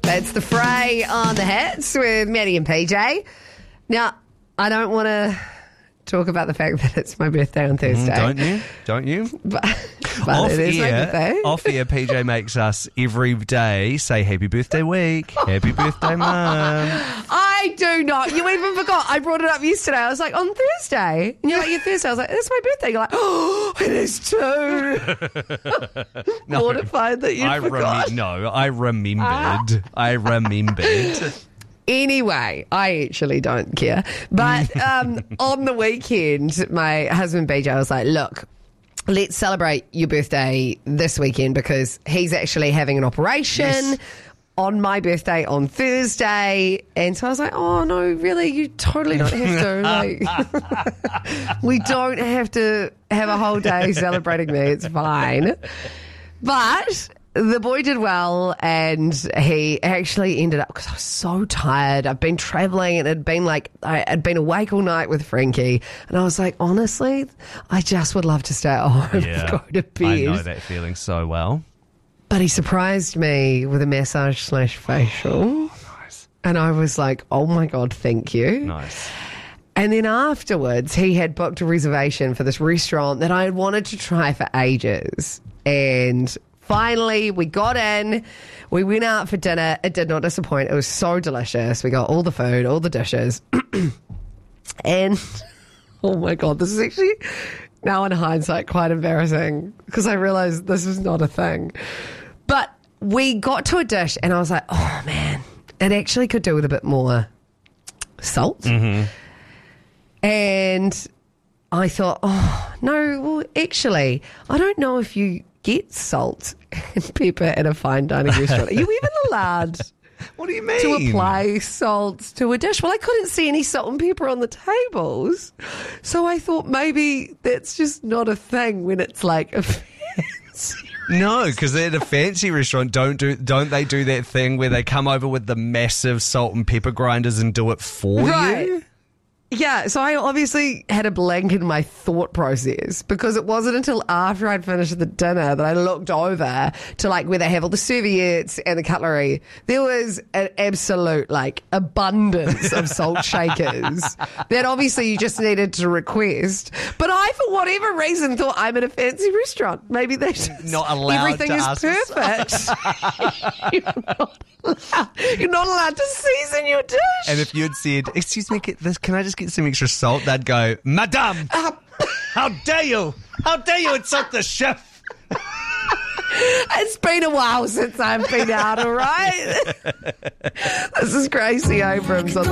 It's the Fray on the Hits with Maddie and PJ. Now, I don't want to talk about the fact that it's my birthday on Thursday. Don't you? But Off it is my air, birthday. off air, PJ makes us every day say happy birthday week, happy birthday mum. I do not. You even forgot. I brought it up yesterday. I was like, on Thursday. And you're like, yeah, Thursday. I was like, it's my birthday. You're like, oh, it is too. No, mortified that you forgot. I remembered. I remembered. Anyway, I actually don't care. But on the weekend, my husband BJ was like, look, let's celebrate your birthday this weekend because he's actually having an operation on my birthday on Thursday. And so I was like, oh, no, really? You totally don't have to. Like, we don't have to have a whole day celebrating me. It's fine. But the boy did well, and he actually ended up, because I was so tired. I've been traveling, and I'd been awake all night with Frankie, and I was like, honestly, I just would love to stay at home and go to bed. I know that feeling so well. But he surprised me with a massage/facial. Nice. And I was like, oh my God, thank you. Nice. And then afterwards, he had booked a reservation for this restaurant that I had wanted to try for ages. And finally, we got in. We went out for dinner. It did not disappoint. It was so delicious. We got all the food, all the dishes. And, oh my God, this is actually, now in hindsight, quite embarrassing because I realised this was not a thing. But we got to a dish and I was like, oh man, it actually could do with a bit more salt. Mm-hmm. And I thought, oh, no, well, actually, I don't know if you get salt and pepper at a fine dining restaurant. Are you even allowed What do you mean? to apply salt to a dish? Well, I couldn't see any salt and pepper on the tables. So I thought maybe that's just not a thing when it's like a fancy. No, because at a fancy restaurant, don't they do that thing where they come over with the massive salt and pepper grinders and do it for you? Yeah, so I obviously had a blank in my thought process because it wasn't until after I'd finished the dinner that I looked over to like where they have all the serviettes and the cutlery. There was an absolute like abundance of salt shakers that obviously you just needed to request. But I, for whatever reason, thought I'm in a fancy restaurant. Maybe they just Not allowed everything to is ask perfect. You're not allowed to season your dish. And if you'd said, excuse me, can I just get some extra salt? They'd go, Madame, how dare you? How dare you insult the chef? It's been a while since I've been out, all right? This is Gracie Abrams on